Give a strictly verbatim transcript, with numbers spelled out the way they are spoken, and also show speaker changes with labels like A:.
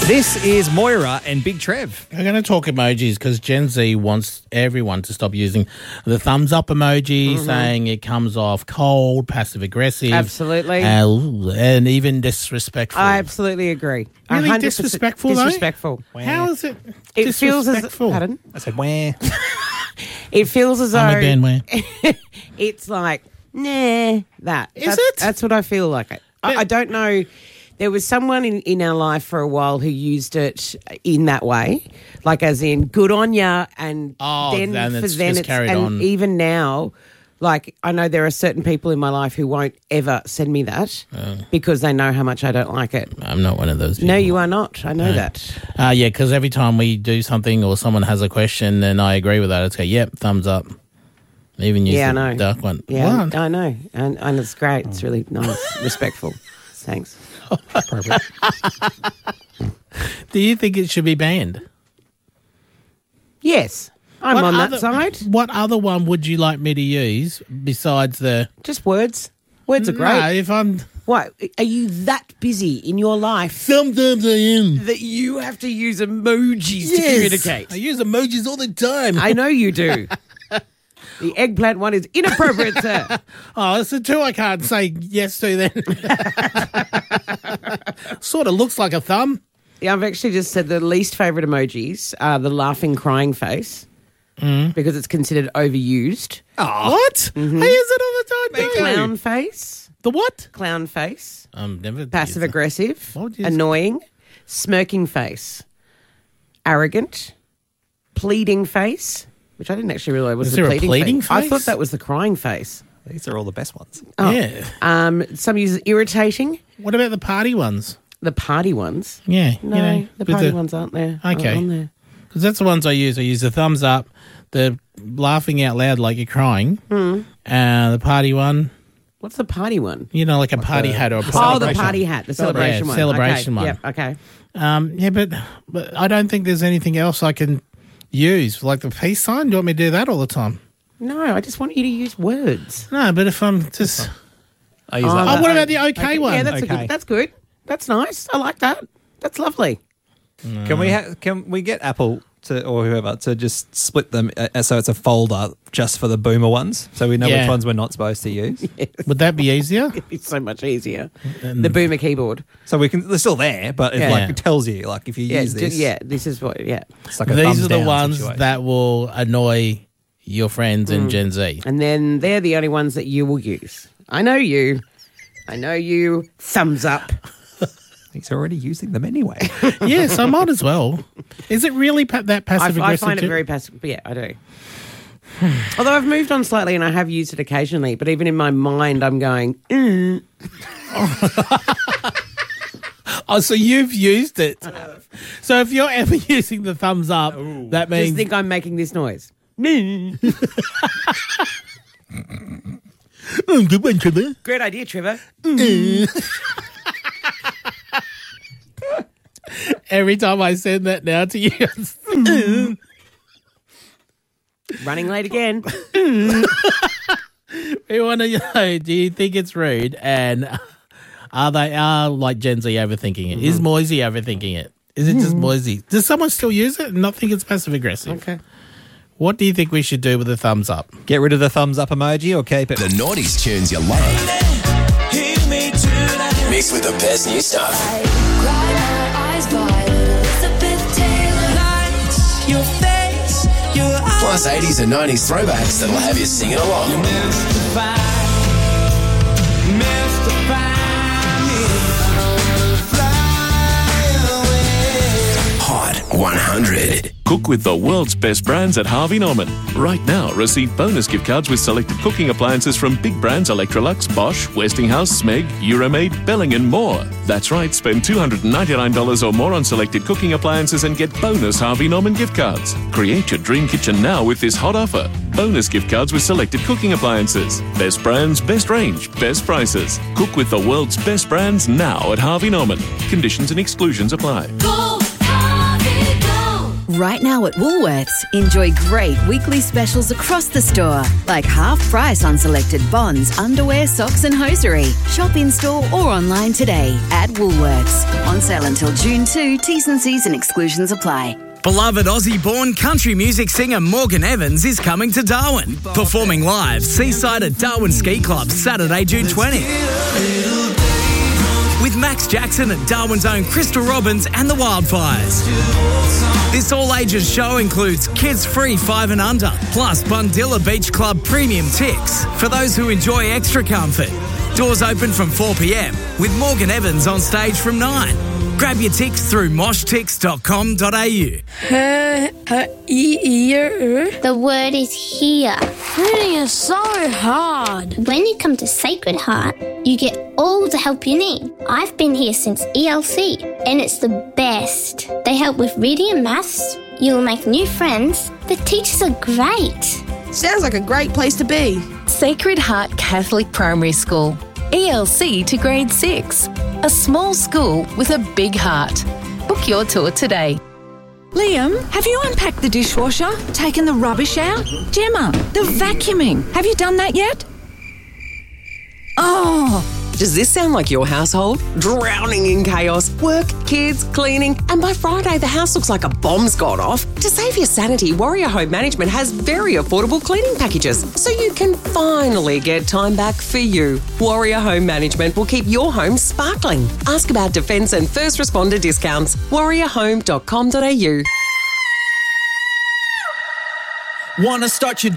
A: This is Moira and Big Trev.
B: I'm going to talk emojis because Gen Z wants everyone to stop using the thumbs up emoji, mm-hmm. saying it comes off cold, passive-aggressive.
C: Absolutely.
B: Uh, and even disrespectful.
C: I absolutely agree.
B: Really disrespectful, though?
C: Disrespectful.
B: How is it
C: It
B: disrespectful?
C: feels as... Pardon?
A: I said, where?
C: It feels as though...
B: I'm a band where.
C: It's like, nah, that.
B: Is
C: that's,
B: it?
C: That's what I feel like. I, I don't know... There was someone in, in our life for a while who used it in that way, like as in good on ya, and
B: oh,
C: then
B: then
C: for
B: it's
C: then
B: just
C: it's
B: carried
C: and
B: on.
C: even now, like I know there are certain people in my life who won't ever send me that
B: Oh.
C: because they know how much I don't like it.
B: I'm not one of those people.
C: No, you are not. I know
B: No.
C: that.
B: Uh, yeah, because every time we do something or someone has a question and I agree with that, it's go, yep, thumbs up. Even use
C: Yeah,
B: the
C: I know.
B: dark one.
C: Yeah,
B: What?
C: I know, and and it's great. It's really nice, respectful. Thanks.
B: Do you think it should be banned?
C: Yes, I'm
B: What
C: on
B: other-
C: that side.
B: What other one would you like me to use besides the...
C: Just words. Words are great.
B: No, if I'm...
C: What, are you that busy in your life
B: Sometimes I am.
C: that you have to use emojis to communicate?
B: I use emojis all the time.
C: I know you do. The eggplant one is inappropriate, sir.
B: Oh, it's the two I can't say yes to then. Sort of looks like a thumb.
C: Yeah, I've actually just said the least favourite emojis are the laughing, crying face
B: Mm.
C: because it's considered overused.
B: Oh. What?
C: Mm-hmm.
B: I use it all the time.
C: The
B: too.
C: clown face.
B: The what?
C: Clown face.
B: I'm never
C: Passive aggressive.
B: What is-
C: Annoying. Smirking face. Arrogant. Pleading face. Which I didn't actually realise was
B: Is
C: the
B: there a
C: pleading,
B: pleading
C: face. I
B: face?
C: thought that was the crying face.
A: These are all the best ones.
C: Oh.
B: Yeah.
C: Um, some use irritating.
B: What about the party ones?
C: The party ones.
B: Yeah.
C: No,
B: you know,
C: the
B: with
C: party ones aren't there. aren't
B: Okay.
C: on there.
B: Because that's the ones I use. I use the thumbs up, the laughing out loud like you're crying,
C: Mm.
B: uh, the party one,
C: What's the party one?
B: you know, like a party hat or a
C: Oh, the
B: celebration.
C: party hat, the celebration
B: Yeah,
C: one.
B: celebration
C: okay.
B: one.
C: Yep, okay.
B: Um, yeah, but, but I don't think there's anything else I can use. Like the peace sign, do you want me to do that all the time?
C: No, I just want you to use words.
B: No, but if I'm just...
A: I use
C: Oh,
A: that.
B: Oh,
C: that-
B: what about the okay, one?
C: Yeah, that's a
A: Okay.
C: good. That's good. That's nice. I like that. That's lovely.
A: Can we ha- can we get Apple to or whoever to just split them uh, so it's a folder just for the boomer ones, so we know
B: Yeah.
A: which ones we're not supposed to use.
B: Would that be easier?
C: It's so much easier. The boomer keyboard.
A: So we can they're still there, but it
C: Yeah.
A: like it tells you like if you
C: Yeah,
A: use
C: ju-
A: this,
C: yeah. This is what. Yeah,
A: it's like a
B: These
A: thumbs
B: are the
A: down
B: ones
A: situation.
B: that will annoy your friends in Gen Z.
C: and then they're the only ones that you will use. I know you. I know you. Thumbs up.
A: He's already using them anyway.
B: Yes, I might as well. Is it really pa- that
C: I,
B: passive
C: I
B: aggressive?
C: find it
B: too?
C: very passive. But yeah, I do. Although I've moved on slightly and I have used it occasionally, but even in my mind, I'm going. Mm.
B: Oh, so you've used it. So if you're ever using the thumbs up, that
C: Just
B: means
C: think I'm making this noise.
B: Oh, good one, Trevor.
C: Great idea, Trevor.
B: Every time I send that now to you, it's-
C: Running late again.
B: we want to know: do you think it's rude? And are they are like Gen Z overthinking it? Is Moisey overthinking it? Is it just Moisey? Does someone still use it and not think it's passive aggressive?
C: Okay.
B: What do you think we should do with the thumbs up?
A: Get rid of the thumbs up emoji or keep it.
D: The noughties tunes you love. Mixed with the best new stuff. Plus eighties and nineties throwbacks that'll have you singing along. Hot one hundred.
E: Cook with the world's best brands at Harvey Norman. Right now, receive bonus gift cards with selected cooking appliances from big brands Electrolux, Bosch, Westinghouse, Smeg, Euromaid, Belling and more. That's right, spend two hundred ninety-nine dollars or more on selected cooking appliances and get bonus Harvey Norman gift cards. Create your dream kitchen now with this hot offer. Bonus gift cards with selected cooking appliances. Best brands, best range, best prices. Cook with the world's best brands now at Harvey Norman. Conditions and exclusions apply.
F: Go, Harvey, go. Right now at Woolworths, enjoy great weekly specials across the store, like half price on selected bonds, underwear, socks and hosiery. Shop in-store or online today at Woolworths. On sale until June second, T's and C's and exclusions apply.
G: Beloved Aussie-born country music singer Morgan Evans is coming to Darwin, performing live seaside at Darwin Ski Club Saturday, June twentieth. With Max Jackson at Darwin's own Crystal Robbins and the Wildfires. This all-ages show includes kids free five and under, plus Bundilla Beach Club premium ticks for those who enjoy extra comfort. Doors open from four p.m, with Morgan Evans on stage from nine. Grab your ticks through mosh ticks dot com dot a u.
H: The word is here. Reading is so hard. When you come to Sacred Heart, you get all the help you need. I've been here since E L C, and it's the best. They help with reading and maths. You'll make new friends. The teachers are great.
I: Sounds like a great place to be.
J: Sacred Heart Catholic Primary School. E L C to grade six. A small school with a big heart. Book your tour today.
K: Liam, have you unpacked the dishwasher? Taken the rubbish out? Gemma, the vacuuming. Have you done that yet? Oh.
C: Does this sound like your household? Drowning in chaos, work, kids, cleaning, and by Friday the house looks like a bomb's gone off? To save your sanity, Warrior Home Management has very affordable cleaning packages, so you can finally get time back for you. Warrior Home Management will keep your home sparkling. Ask about defence and first responder discounts. warrior home dot com dot a u.
L: Want to start your